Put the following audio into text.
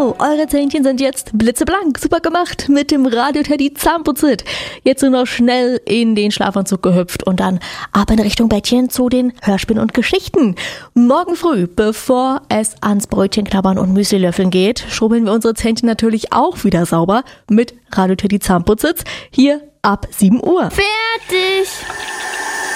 So, eure Zähnchen sind jetzt blitzeblank, super gemacht mit dem Radio Teddy Zahnputzit. Jetzt nur noch schnell in den Schlafanzug gehüpft und dann ab in Richtung Bettchen zu den Hörspielen und Geschichten. Morgen früh, bevor es ans Brötchen knabbern und Müsli löffeln geht, schrubbeln wir unsere Zähnchen natürlich auch wieder sauber mit Radio Teddy Zahnputzit hier ab 7 Uhr. Fertig!